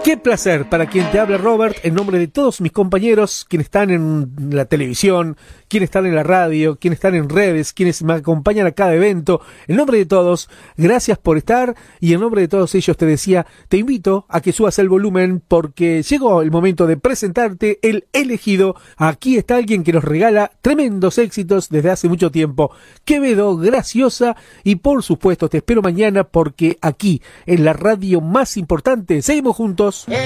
Qué placer para quien te habla, Robert, en nombre de todos mis compañeros, quienes están en la televisión, quienes están en la radio, quienes están en redes, quienes me acompañan a cada evento. En nombre de todos, gracias por estar, y en nombre de todos ellos te decía, te invito a que subas el volumen porque llegó el momento de presentarte el elegido. Aquí está alguien que nos regala tremendos éxitos desde hace mucho tiempo. Quevedo, Graciosa, y por supuesto te espero mañana porque aquí, en la radio más importante, seguimos juntos.